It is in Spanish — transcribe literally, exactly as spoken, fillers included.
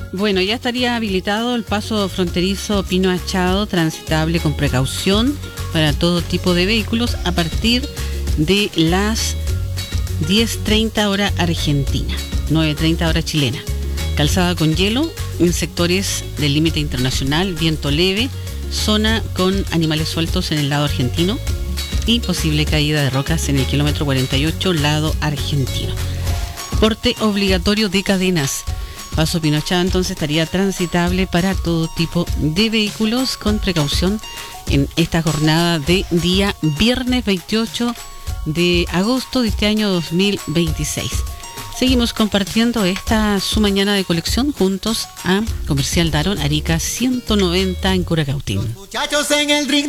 Bueno, ya estaría habilitado el paso fronterizo Pino Achado, transitable con precaución para todo tipo de vehículos a partir de las diez treinta hora argentina, nueve treinta hora chilena. Calzada con hielo en sectores del límite internacional, viento leve, zona con animales sueltos en el lado argentino y posible caída de rocas en el kilómetro cuarenta y ocho, lado argentino. Porte obligatorio de cadenas. Paso Pino Achado entonces estaría transitable para todo tipo de vehículos con precaución en esta jornada de día viernes veintiocho de agosto de este año dos mil veintiséis. Seguimos compartiendo esta su mañana de colección juntos a Comercial Daron, Arica ciento noventa en Curacautín. Muchachos en el ring